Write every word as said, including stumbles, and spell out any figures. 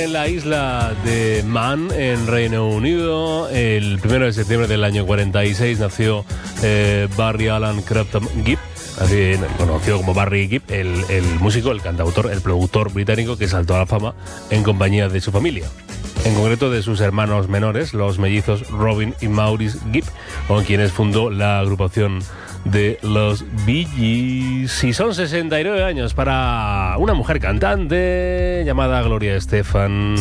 En la isla de Man, en Reino Unido, el primero de septiembre del año cuarenta y seis nació eh, Barry Allen Crampton Gibb, así conocido como Barry Gibb, el, el músico, el cantautor, el productor británico que saltó a la fama en compañía de su familia. En concreto de sus hermanos menores, los mellizos Robin y Maurice Gibb, con quienes fundó la agrupación de los Bee Gees. Y son sesenta y nueve años para una mujer cantante llamada Gloria Estefan.